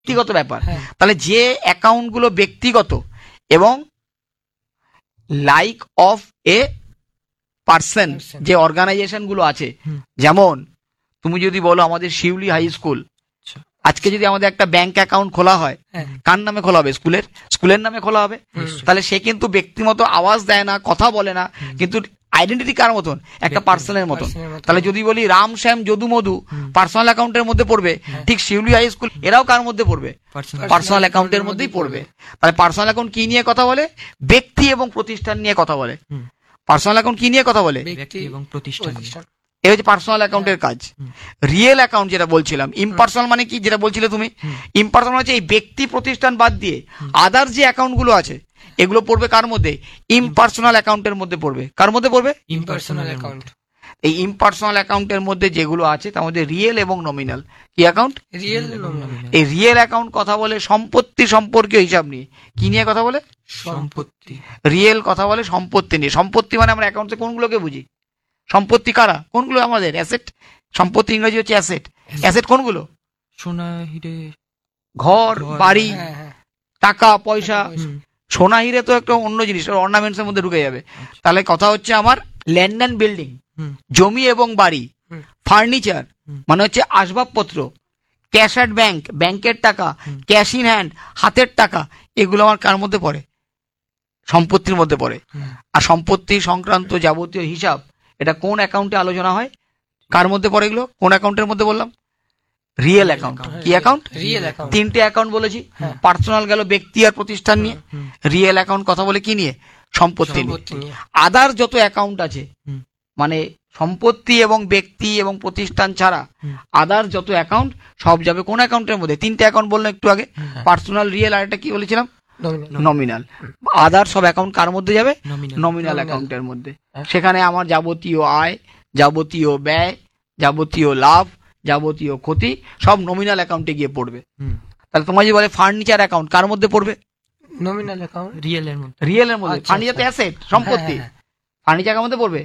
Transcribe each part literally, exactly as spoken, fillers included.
ব্যক্তিগত ব্যাপার। তাহলে যে অ্যাকাউন্ট গুলো ব্যক্তিগত এবং লাইক অফ এ পার্সন, যে অর্গানাইজেশন গুলো আছে, যেমন তুমি যদি বলো আমাদের শিউলি হাই স্কুল, আজকে যদি আমাদের একটা ব্যাংক অ্যাকাউন্ট খোলা হয়, কার নামে খোলা হবে? স্কুলের স্কুলের নামে খোলা হবে। তাহলে সে কিন্তু ব্যক্তিগত আওয়াজ দেয় না, কথা বলে না, কিন্তু আইডেন্টিটি কার মতন? একটা পার্সনের মতন। তাহলে যদি বলি রাম শ্যাম যদু মধু পার্সোনাল অ্যাকাউন্টের মধ্যে পড়বে, ঠিক শিউলি হাই স্কুল এরাও কার মধ্যে পড়বে? পার্সোনাল অ্যাকাউন্টের মধ্যেই পড়বে। তাহলে পার্সোনাল অ্যাকাউন্ট কি নিয়ে কথা বলে? ব্যক্তি এবং প্রতিষ্ঠান নিয়ে কথা বলে। পার্সোনাল অ্যাকাউন্ট কি নিয়ে কথা বলে? ব্যক্তি এবং প্রতিষ্ঠান। এই হচ্ছে পার্সোনাল অ্যাকাউন্টের কাজ। রিয়েল অ্যাকাউন্ট যেটা বলছিলাম, ইম্পার্সোনাল মানে কি, যেটা বলছিলে তুমি, ইম্পার্সোনাল হচ্ছে এই ব্যক্তি প্রতিষ্ঠান বাদ দিয়ে আদার যে অ্যাকাউন্ট গুলো আছে এগুলো পড়বে কার মধ্যে? ইম্পার্সোনাল অ্যাকাউন্টের মধ্যে পড়বে। কার মধ্যে পড়বে? Impersonal account. এই ইম্পার্সোনাল অ্যাকাউন্টের মধ্যে যেগুলো আছে তার মধ্যে রিয়েল এবং নমিনাল। কি অ্যাকাউন্ট? রিয়েল। এই রিয়েল অ্যাকাউন্ট কথা বলে সম্পত্তি সম্পর্কীয় হিসাব নিয়ে। কি নিয়ে কথা বলে? সম্পত্তি। রিয়েল কথা বলে সম্পত্তি নিয়ে। সম্পত্তি মানে আমরা অ্যাকাউন্টে কোনগুলোকে বুঝি? সম্পত্তি কারা? কোনগুলো আমাদের? অ্যাসেট। সম্পত্তি ইংরেজি হচ্ছে অ্যাসেট। অ্যাসেট কোনগুলো? সোনা হিরে, ঘর বাড়ি, টাকা পয়সা। সোনা হিরে তো একটা অন্য জিনিস, অর্নামেন্টস এর মধ্যে ঢুকে যাবে। তাহলে কথা হচ্ছে আমার ল্যান্ড অ্যান্ড বিল্ডিং, জমি এবং বাড়ি, ফার্নিচার মানে হচ্ছে আসবাবপত্র, ক্যাশ অ্যাট ব্যাংক, ব্যাংকের টাকা, ক্যাশ ইন হ্যান্ড, হাতের টাকা, এগুলো আমার কার মধ্যে পড়ে? সম্পত্তির মধ্যে পড়ে। আর সম্পত্তি সংক্রান্ত যাবতীয় হিসাব এটা কোন অ্যাকাউন্টে আলোচনা হয়? কার মধ্যে পড়ে এগুলো? কোন অ্যাকাউন্টের মধ্যে বললাম? Real account. কি অ্যাকাউন্ট? Real account. তিনটে অ্যাকাউন্ট বলেছি। পার্সোনাল গেল ব্যক্তি আর প্রতিষ্ঠান নিয়ে। রিয়েল অ্যাকাউন্ট কথা বলে কি নিয়ে? সম্পত্তি নিয়ে। আদার যত অ্যাকাউন্ট আছে, মানে সম্পত্তি এবং ব্যক্তি এবং প্রতিষ্ঠান ছাড়া আদার যত অ্যাকাউন্ট সব যাবে কোন অ্যাকাউন্টের মধ্যে? তিনটে অ্যাকাউন্ট বললাম একটু আগে, পার্সোনাল, রিয়েল, আর একটা কি বলেছিলাম? নমিনাল। আদার সব অ্যাকাউন্ট কার মধ্যে যাবে? নমিনাল অ্যাকাউন্টের মধ্যে। সেখানে আমার যাবতীয় আয়, যাবতীয় ব্যয়, যাবতীয় লাভ, যাবতীয় ক্ষতি সব নমিনাল অ্যাকাউন্টে গিয়ে পড়বে। তাহলে তোমার যে বলে ফার্নিচার অ্যাকাউন্ট কার মধ্যে পড়বে? Nominal account. রিয়েল এর মধ্যে। রিয়েল এর মধ্যে। ফার্নিচার তো অ্যাসেট, সম্পত্তি। ফার্নিচার কার মধ্যে পড়বে?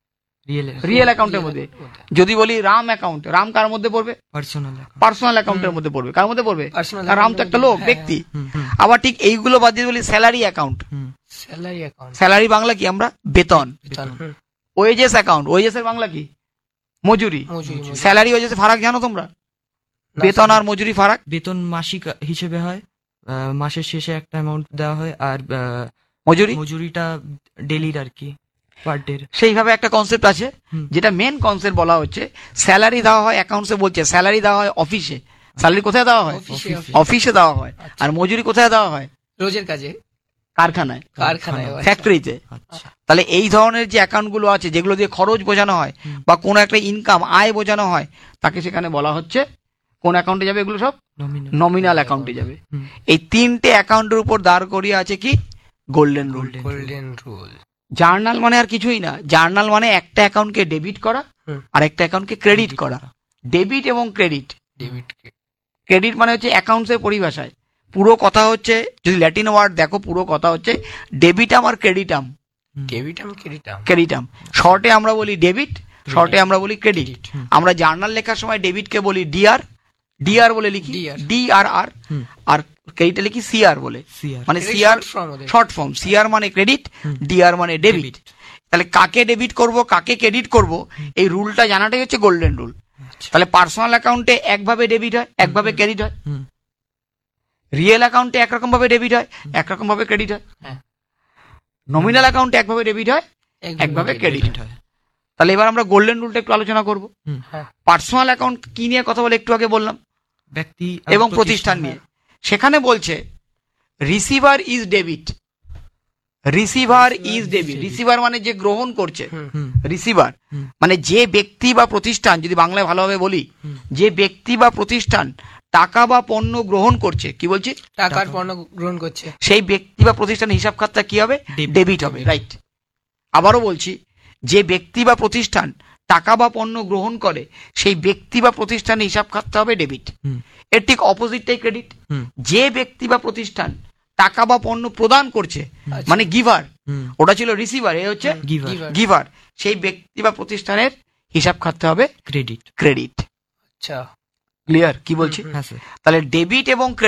রিয়েল অ্যাকাউন্টের মধ্যে। যদি বলি রাম অ্যাকাউন্ট, রাম কার মধ্যে পড়বে? পার্সোনাল। পার্সোনাল অ্যাকাউন্টের মধ্যে পড়বে। কার মধ্যে পড়বে? রাম তো একটা লোক, ব্যক্তি। আবার ঠিক এইগুলো বাদ দিয়ে বলি salary account. Salary account. Salary Bangla কি? আমরা বেতন। ওয়েজেস অ্যাকাউন্ট, ওয়েজেস এর বাংলা কি? মজুরি। স্যালারি ওয়েজেস ফারাক জানো তোমরা? বেতন আর মজুরি ফারাক। বেতন মাসিক হিসেবে হয়, মাসের শেষে একটা অ্যামাউন্ট দেওয়া হয়, আর মজুরি মজুরিটা ডেলির আর কি, পার ডে। সেইভাবে একটা কনসেপ্ট আছে, যেটা মেন কনসেপ্ট বলা হচ্ছে। স্যালারি দেওয়া হয় অ্যাকাউন্টসে, বলছে স্যালারি দেওয়া হয় অফিসে। স্যালারি কোথায় দেওয়া হয়? অফিসে দেওয়া হয়। আর মজুরি কোথায় দেওয়া হয়? রোজের কাজে, কারখানায়, কারখানায়, ফ্যাক্টরিতে। তাহলে এই ধরনের যে অ্যাকাউন্ট গুলো আছে যেগুলো দিয়ে খরচ বোঝানো হয় বা কোনো একটা ইনকাম আয় বোঝানো হয়, তাকে সেখানে বলা হচ্ছে কোন অ্যাকাউন্টে যাবে? এগুলো সব নমিনাল অ্যাকাউন্টে যাবে। এই তিনটে অ্যাকাউন্টের উপর দাঁড় করিয়ে আছে কি? Golden rule. Golden rule. Journal মানে আর কিছুই না। জার্নাল মানে একটা অ্যাকাউন্টকে ডেবিট করা আর একটা অ্যাকাউন্টকে ক্রেডিট করা। ডেবিট এবং ক্রেডিট। ডেবিট ক্রেডিট মানে হচ্ছে অ্যাকাউন্টসের পরিভাষায় পুরো কথা হচ্ছে, যদি ল্যাটিন ওয়ার্ড দেখো, পুরো কথা হচ্ছে ডেবিটাম আর ক্রেডিটাম। ডেবিটাম ক্রেডিটাম। ক্রেডিটাম শর্টে আমরা বলি ডেবিট, শর্টে আমরা বলি ক্রেডিট। আমরা জার্নাল লেখার সময় ডেবিটকে বলি ডিআর, ডিআর বলে লিখি, ডি আর আর, আর ক্রেডিটে লিখি সিআর বলে। মানে সিআর শর্ট ফর্ম, সিআর মানে ক্রেডিট, ডিআর মানে ডেবিট। তাহলে কাকে ডেবিট করব, কাকে ক্রেডিট করব, এই রুলটা জানাটাই হচ্ছে গোল্ডেন রুল। তাহলে পার্সোনাল অ্যাকাউন্টে একভাবে ডেবিট হয়, একভাবে ক্রেডিট হয়। রিয়েল অ্যাকাউন্টে একরকম ভাবে ডেবিট হয়, একরকম ভাবে ক্রেডিট হয়। নমিনাল অ্যাকাউন্টে একভাবে ডেবিট হয়, একভাবে ক্রেডিট হয়। তাহলে এবার আমরা গোল্ডেন রুলটা একটু আলোচনা করব। পার্সোনাল অ্যাকাউন্ট কি নিয়ে কথা বলে একটু আগে বললাম, ব্যক্তি এবং প্রতিষ্ঠান নিয়ে। সেখানে বলছে receiver is debit, receiver is debit. Receiver মানে যে গ্রহণ করছে, রিসিভার মানে যে ব্যক্তি বা প্রতিষ্ঠান, যদি বাংলায় ভালোভাবে বলি, যে ব্যক্তি বা প্রতিষ্ঠান টাকা বা পণ্য গ্রহণ করছে। কি বলছি? টাকার পণ্য গ্রহণ করছে। সেই ব্যক্তি বা প্রতিষ্ঠানের হিসাব খাতটা কি হবে? ডেবিট হবে। রাইট। আবারও বলছি, যে ব্যক্তি বা প্রতিষ্ঠান টাকা বা পণ্য গ্রহণ করে সেই ব্যক্তি বা প্রতিষ্ঠানের হিসাব খাতটা হবে ডেবিট। এর ঠিক অপোজিটটাই ক্রেডিট। যে ব্যক্তি বা প্রতিষ্ঠান টাকা বা পণ্য প্রদান করছে, মানে গিভার, ওটা ছিল রিসিভার, এ হচ্ছে গিভার। সেই ব্যক্তি বা প্রতিষ্ঠানের হিসাব খাতটা হবে ক্রেডিট। ক্রেডিট। আচ্ছা, ক্লিয়ার কি বলছি? হ্যাঁ স্যার। তাহলে ডেবিট এবং